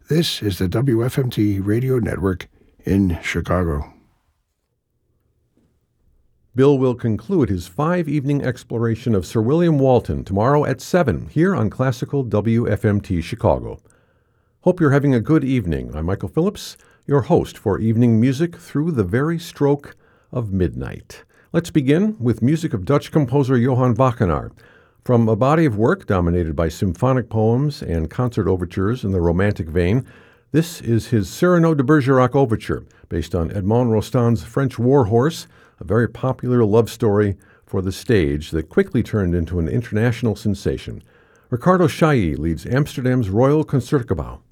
This is the WFMT Radio Network in Chicago. Bill will conclude his 5-evening exploration of Sir William Walton tomorrow at 7 here on Classical WFMT Chicago. Hope you're having a good evening. I'm Michael Phillips, your host for evening music through the very stroke of midnight. Let's begin with music of Dutch composer Johann Wassenaar. From a body of work dominated by symphonic poems and concert overtures in the Romantic vein, this is his Cyrano de Bergerac Overture, based on Edmond Rostand's French War Horse, a very popular love story for the stage that quickly turned into an international sensation. Ricardo Chailly leads Amsterdam's Royal Concertgebouw.